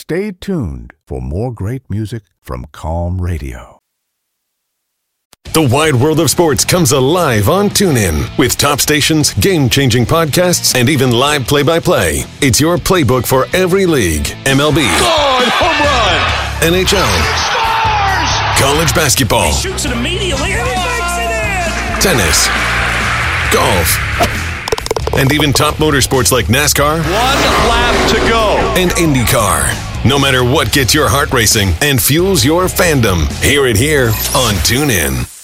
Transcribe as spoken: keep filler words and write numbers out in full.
stay tuned for more great music from Calm Radio. The wide world of sports comes alive on TuneIn with top stations, game-changing podcasts, and even live play-by-play. It's your playbook for every league. M L B. God, home run! N H L. Scores! College basketball. He shoots it immediately and he makes it in! Tennis. Golf. And even top motorsports like NASCAR. One lap to go. And IndyCar. No matter what gets your heart racing and fuels your fandom, hear it here on TuneIn.